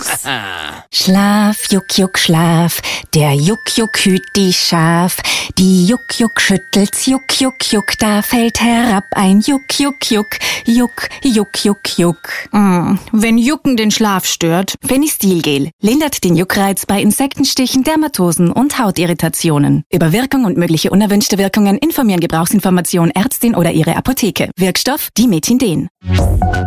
aus. Schlaf, Juck, Juck, Schlaf, der Juck, Juck hüt die Schaf. Die Juck, Juck schüttelt's, Juck, Juck, Juck, da fällt herab ein Juck, Juck, Juck, Juck, Juck, Juck, Juck. Wenn Jucken den Schlaf stört. Fenistilgel lindert den Juckreiz bei Insektenstichen, Dermatosen und Hautirritationen. Über Wirkung und mögliche unerwünschte Wirkungen informieren Gebrauchsinformation Ärztin oder ihre Apotheke. Wirkstoff Dimethinden.